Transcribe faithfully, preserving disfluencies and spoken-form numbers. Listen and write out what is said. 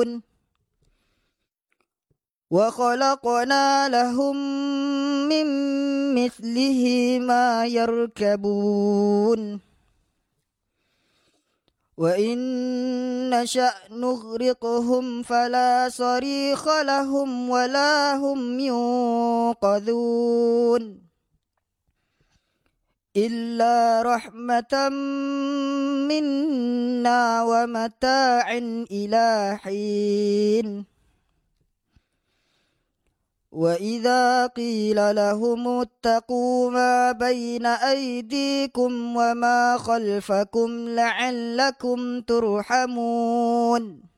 يركبون وخلقنا لهم من مثله ما يركبون وإن نشأ نغرقهم فلا صريخ لهم ولا هم ينقذون إلا رحمة منا ومتاع إلى حين وإذا قيل لهم اتقوا ما بين أيديكم وما خلفكم لعلكم ترحمون